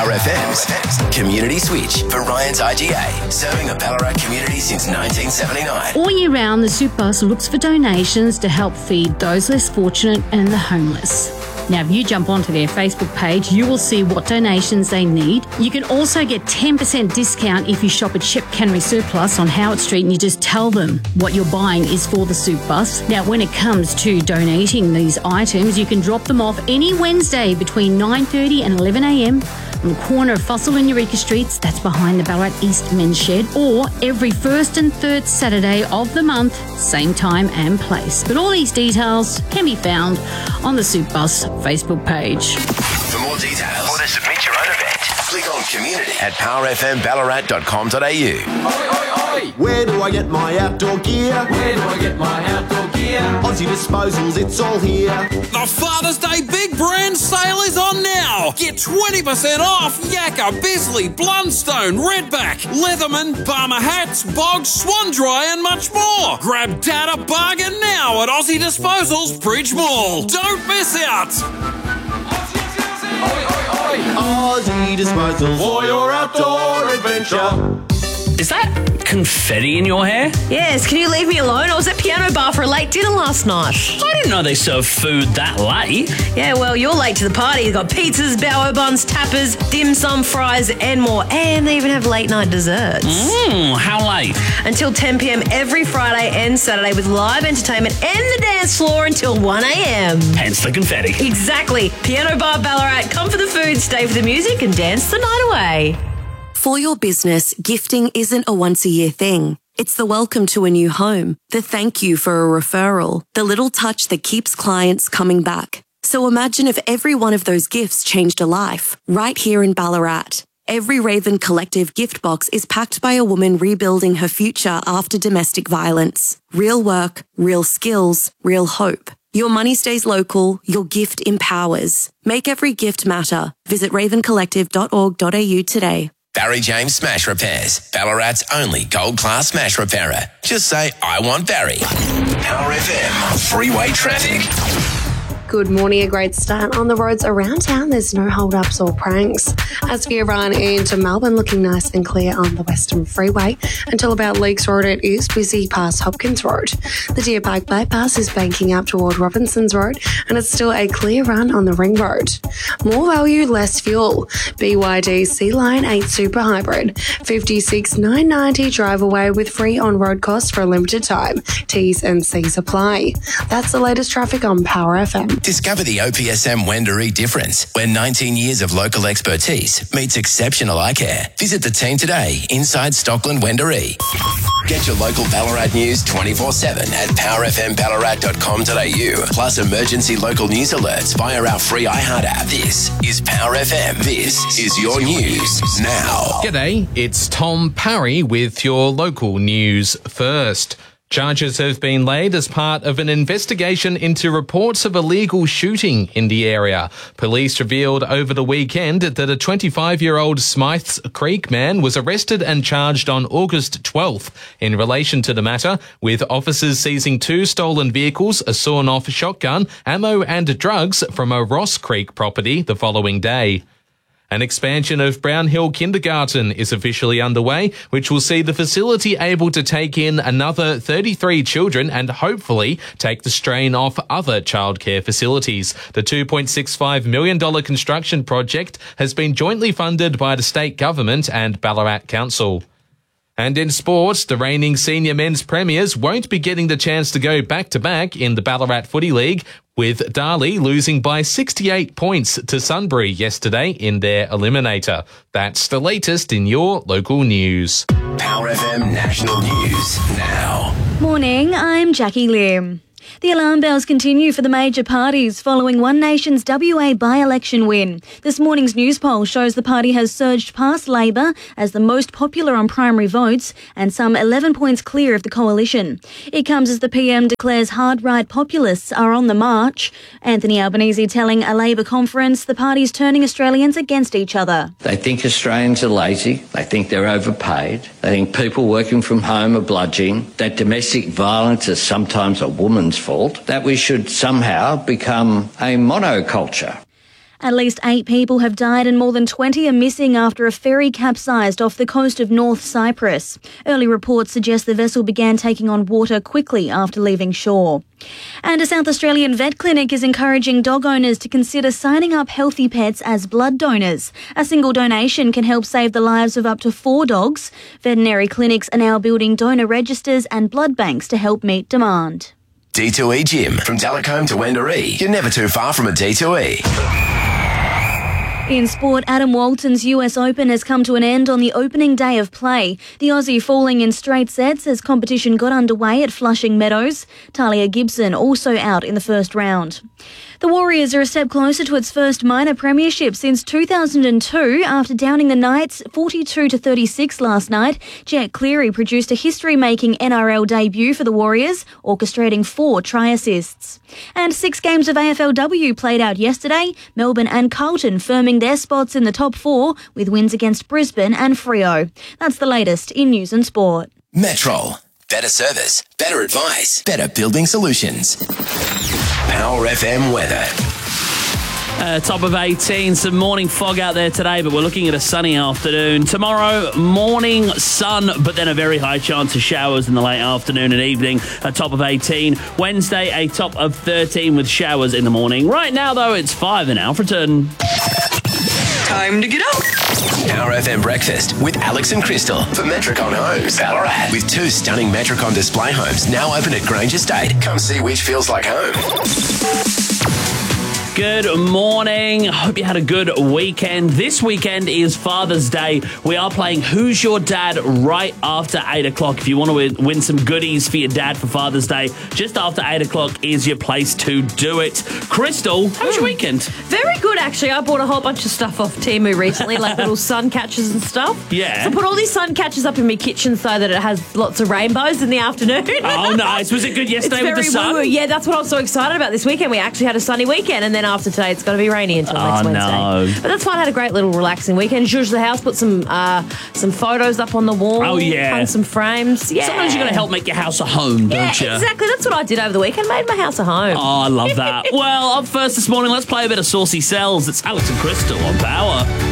Power FM's Community Switch for Ryan's IGA, serving the Ballarat community since 1979. All year round, the Soup Bus looks for donations to help feed those less fortunate and the homeless. Now, if you jump onto their Facebook page, you will see what donations they need. You can also get 10% discount if you shop at Shep Cannery Surplus on Howard Street and you just tell them what you're buying is for the Soup Bus. Now, when it comes to donating these items, you can drop them off any Wednesday between 9:30 and 11 a.m. on the corner of Fossil and Eureka Streets, that's behind the Ballarat East Men's Shed, or every first and third Saturday of the month, same time and place. But all these details can be found on the Soup Bus Facebook page. For more details or to submit your own event, click on community at powerfmballarat.com.au. Where do I get my outdoor gear? Where do I get my outdoor gear? Aussie Disposals, it's all here. The Father's Day Big Brand Sale is on now. Get 20% off Yakka, Bisley, Blundstone, Redback, Leatherman, Palmer Hats, Boggs, Swan Dry and much more. Grab Dad a bargain now at Aussie Disposals Bridge Mall. Don't miss out. Aussie Disposals for your outdoor adventure. Is that confetti in your hair? Yes, can you leave me alone? I was at Piano Bar for a late dinner last night. I didn't know they serve food that late. Yeah, well, you're late to the party. You've got pizzas, bao buns, tappers, dim sum, fries and more. And they even have late night desserts. How late? Until 10 p.m. every Friday and Saturday with live entertainment and the dance floor until 1 a.m. Hence the confetti. Exactly. Piano Bar Ballarat. Come for the food, stay for the music and dance the night away. For your business, gifting isn't a once-a-year thing. It's the welcome to a new home, the thank you for a referral, the little touch that keeps clients coming back. So imagine if every one of those gifts changed a life, right here in Ballarat. Every Raven Collective gift box is packed by a woman rebuilding her future after domestic violence. Real work, real skills, real hope. Your money stays local, your gift empowers. Make every gift matter. Visit ravencollective.org.au today. Barry James Smash Repairs, Ballarat's only gold-class smash repairer. Just say, I want Barry. Power FM, freeway traffic. Good morning, a great start on the roads around town. There's no hold-ups or pranks. As for your run into Melbourne, looking nice and clear on the Western Freeway. Until about Leakes Road, it is busy past Hopkins Road. The Deer Park bypass is banking up toward Robinsons Road, and it's still a clear run on the Ring Road. More value, less fuel. BYD Sea-Line 8 Super Hybrid. 56,990 drive away with free on-road costs for a limited time. T's and C's apply. That's the latest traffic on Power FM. Discover the OPSM Wendouree difference, where 19 years of local expertise meets exceptional eye care. Visit the team today inside Stockland Wendouree. Get your local Ballarat news 24/7 at powerfmballarat.com.au. Plus emergency local news alerts via our free iHeart app. This is Power FM. This is your news now. G'day, it's Tom Parry with your local news first. Charges have been laid as part of an investigation into reports of illegal shooting in the area. Police revealed over the weekend that a 25-year-old Smythes Creek man was arrested and charged on August 12th in relation to the matter, with officers seizing 2 stolen vehicles, a sawn-off shotgun, ammo and drugs from a Ross Creek property the following day. An expansion of Brown Hill Kindergarten is officially underway, which will see the facility able to take in another 33 children and hopefully take the strain off other childcare facilities. The $2.65 million construction project has been jointly funded by the state government and Ballarat Council. And in sports, the reigning senior men's premiers won't be getting the chance to go back-to-back in the Ballarat Footy League, with Darley losing by 68 points to Sunbury yesterday in their eliminator. That's the latest in your local news. Power FM National News now. Morning, I'm Jackie Lim. The alarm bells continue for the major parties following One Nation's WA by-election win. This morning's news poll shows the party has surged past Labor as the most popular on primary votes and some 11 points clear of the coalition. It comes as the PM declares hard-right populists are on the march. Anthony Albanese telling a Labor conference the party's turning Australians against each other. They think Australians are lazy. They think they're overpaid. They think people working from home are bludgeoning. That domestic violence is sometimes a woman's fault, that we should somehow become a monoculture. At least 8 people have died and more than 20 are missing after a ferry capsized off the coast of North Cyprus. Early reports suggest the vessel began taking on water quickly after leaving shore. And a South Australian vet clinic is encouraging dog owners to consider signing up healthy pets as blood donors. A single donation can help save the lives of up to 4 dogs. Veterinary clinics are now building donor registers and blood banks to help meet demand. D2E Gym. From Delacombe to Wendouree, you're never too far from a D2E. In sport, Adam Walton's US Open has come to an end on the opening day of play. The Aussie falling in straight sets as competition got underway at Flushing Meadows. Talia Gibson also out in the first round. The Warriors are a step closer to its first minor premiership since 2002 after downing the Knights 42-36 last night. Jet Cleary produced a history-making NRL debut for the Warriors, orchestrating 4 try assists. And 6 games of AFLW played out yesterday. Melbourne and Carlton firming their spots in the top 4 with wins against Brisbane and Freo. That's the latest in news and sport. Metrol. Better service, better advice, better building solutions. Power FM weather. Top of 18, some morning fog out there today, but we're looking at a sunny afternoon. Tomorrow, morning sun, but then a very high chance of showers in the late afternoon and evening. A top of 18. Wednesday, a top of 13 with showers in the morning. Right now, though, it's 5 in Alfreton. Time to get up. Power FM breakfast with Alex and Crystal for Metricon Homes, Ballarat. With 2 stunning Metricon display homes now open at Grange Estate. Come see which feels like home. Good morning. Hope you had a good weekend. This weekend is Father's Day. We are playing Who's Your Dad right after 8 o'clock. If you want to win some goodies for your dad for Father's Day, just after 8 o'clock is your place to do it. Crystal, how was your weekend? Very good, actually. I bought a whole bunch of stuff off Temu recently, like little sun catchers and stuff. Yeah. So I put all these sun catchers up in my kitchen so that it has lots of rainbows in the afternoon. Oh, nice. Was it good yesterday with the sun? Woo-woo. Yeah, that's what I'm so excited about this weekend. We actually had a sunny weekend, and then after today it's going to be rainy until next Wednesday. No. But that's fine. I had a great little relaxing weekend. Zhuzh the house, put some photos up on the wall. Oh, yeah. Hung some frames. Yeah. Sometimes you've got to help make your house a home, don't you? Yeah, exactly. That's what I did over the weekend. Made my house a home. Oh, I love that. Well, up first this morning, let's play a bit of Saucy Cells. It's Alex and Crystal on Power.